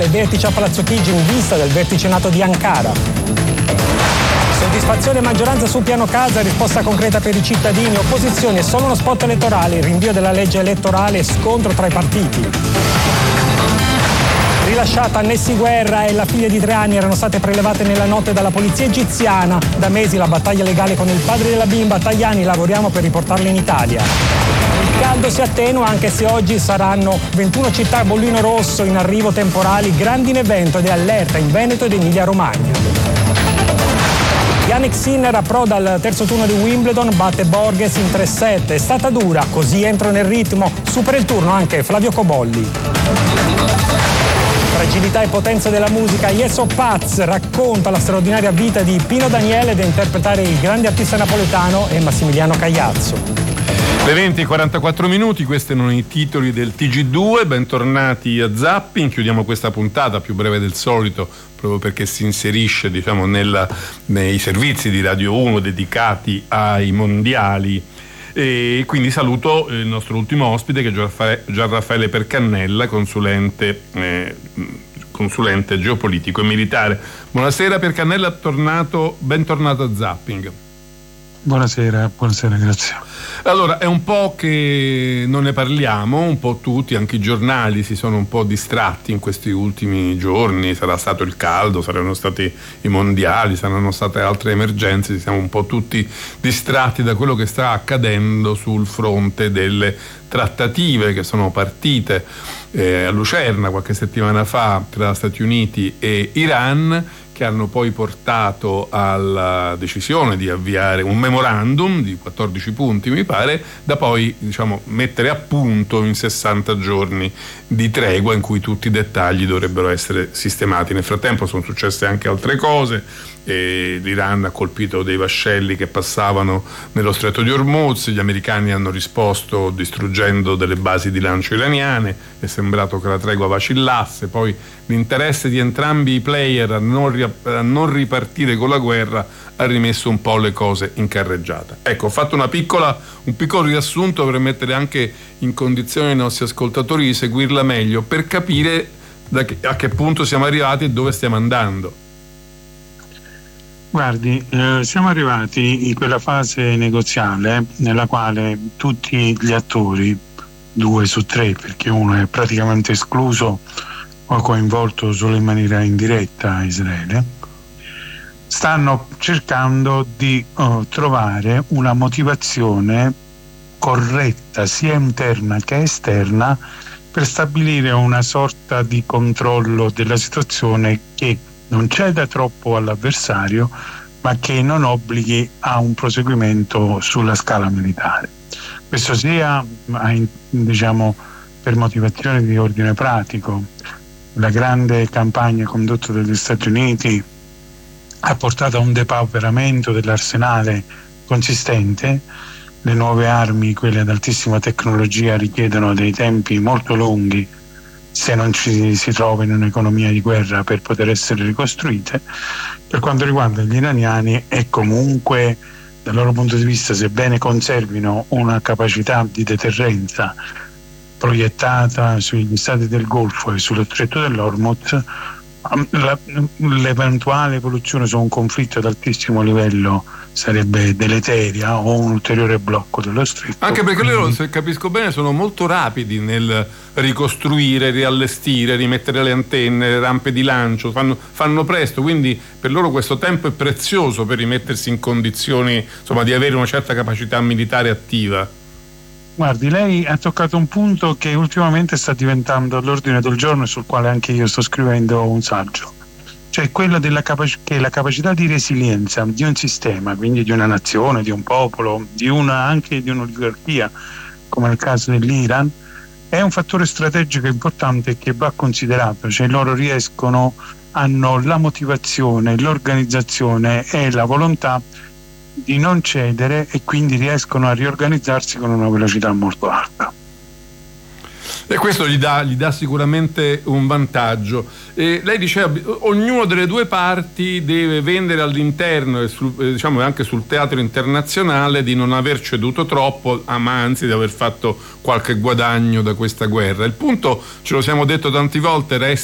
vertice a Palazzo Chigi in vista del vertice NATO di Ankara. Soddisfazione e maggioranza sul piano casa, risposta concreta per i cittadini, opposizione è solo uno spot elettorale, rinvio della legge elettorale e scontro tra i partiti. Rilasciata Nessi Guerra e la figlia di 3 anni erano state prelevate nella notte dalla polizia egiziana. Da mesi la battaglia legale con il padre della bimba, Tajani, lavoriamo per riportarla in Italia. Il caldo si attenua anche se oggi saranno 21 città a bollino rosso, in arrivo temporali, grandine vento ed è allerta in Veneto ed Emilia Romagna. Jannik Sinner approda al terzo turno di Wimbledon, batte Borges in 3-7. È stata dura, così entro nel ritmo, supera il turno anche Flavio Cobolli. Fragilità e potenza della musica, Yes o Paz racconta la straordinaria vita di Pino Daniele ed interpretare il grande artista napoletano e Massimiliano Cagliazzo. Le 20:44, questi erano i titoli del TG2, bentornati a Zapping, chiudiamo questa puntata più breve del solito proprio perché si inserisce nei servizi di Radio 1 dedicati ai mondiali. E quindi saluto il nostro ultimo ospite che è Gianraffaele Percannella, consulente geopolitico e militare. Buonasera Percannella, bentornato a Zapping. Buonasera, grazie. Allora, è un po' che non ne parliamo, un po' tutti, anche i giornali si sono un po' distratti in questi ultimi giorni, sarà stato il caldo, saranno stati i mondiali, saranno state altre emergenze, siamo un po' tutti distratti da quello che sta accadendo sul fronte delle trattative che sono partite a Lucerna qualche settimana fa tra Stati Uniti e Iran, che hanno poi portato alla decisione di avviare un memorandum di 14 punti, mi pare, da poi mettere a punto in 60 giorni di tregua in cui tutti i dettagli dovrebbero essere sistemati. Nel frattempo sono successe anche altre cose. L'Iran ha colpito dei vascelli che passavano nello stretto di Hormuz, gli americani hanno risposto distruggendo delle basi di lancio iraniane, è sembrato che la tregua vacillasse, poi l'interesse di entrambi i player a non ripartire con la guerra ha rimesso un po' le cose in carreggiata. Ecco, ho fatto un piccolo riassunto per mettere anche in condizione i nostri ascoltatori di seguirla meglio, per capire a che punto siamo arrivati e dove stiamo andando. Guardi, siamo arrivati in quella fase negoziale nella quale tutti gli attori, 2 su 3, perché uno è praticamente escluso o coinvolto solo in maniera indiretta a Israele, stanno cercando di trovare una motivazione corretta sia interna che esterna per stabilire una sorta di controllo della situazione che non ceda troppo all'avversario, ma che non obblighi a un proseguimento sulla scala militare. Questo sia per motivazioni di ordine pratico. La grande campagna condotta dagli Stati Uniti ha portato a un depauperamento dell'arsenale consistente. Le nuove armi, quelle ad altissima tecnologia, richiedono dei tempi molto lunghi se non si trova in un'economia di guerra per poter essere ricostruite. Per quanto riguarda gli iraniani, è comunque, dal loro punto di vista, sebbene conservino una capacità di deterrenza proiettata sugli stati del Golfo e sullo stretto dell'Hormuz, l'eventuale evoluzione su un conflitto ad altissimo livello sarebbe deleteria, o un ulteriore blocco dello stretto. Anche perché loro, se capisco bene, sono molto rapidi nel ricostruire, riallestire, rimettere le antenne, le rampe di lancio, fanno presto, quindi per loro questo tempo è prezioso per rimettersi in condizioni di avere una certa capacità militare attiva. Guardi, lei ha toccato un punto che ultimamente sta diventando all'ordine del giorno e sul quale anche io sto scrivendo un saggio, cioè quello che la capacità di resilienza di un sistema, quindi di una nazione, di un popolo, anche di un'oligarchia, come nel caso dell'Iran, è un fattore strategico importante che va considerato. Cioè loro hanno la motivazione, l'organizzazione e la volontà di non cedere, e quindi riescono a riorganizzarsi con una velocità molto alta. E questo gli dà sicuramente un vantaggio. E lei diceva, ognuna delle due parti deve vendere all'interno e anche sul teatro internazionale di non aver ceduto troppo, ma anzi di aver fatto qualche guadagno da questa guerra. Il punto, ce lo siamo detto tante volte, resta